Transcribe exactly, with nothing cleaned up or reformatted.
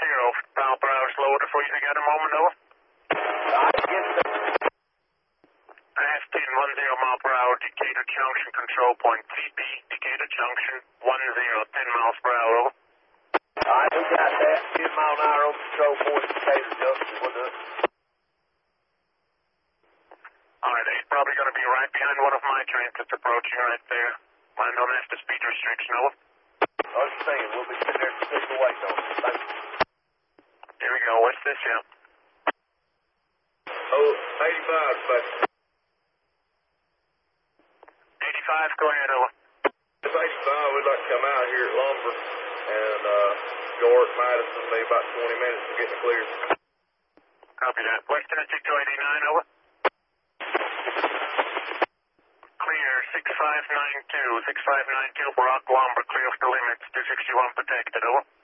zero, mile per hour slower to freeze. You got a moment, over? I get the... I have ten, one zero mile per hour, Decatur Junction, control point. T P, Decatur Junction, one zero, ten miles per hour, over. All right, we got that. ten mile an hour on control point, Decatur Junction with us. All right, he's probably going to be right behind one of my trains that's approaching right there. Mind on that's the speed restriction, over. Understand. We'll be sitting there sitting away, though. Thank you. Here we go. What's this, yeah? Oh, eighty-five, but... eighty-five, go ahead, over. It's eighty-five. We'd like to come out here at Lumber and uh, York, Madison, maybe about twenty minutes to get the clear. Copy that. West Tennessee two eighty-nine, over. Clear, six five nine two, six five nine two, Brock Lumber, clear off the limits, two sixty-one protected, over.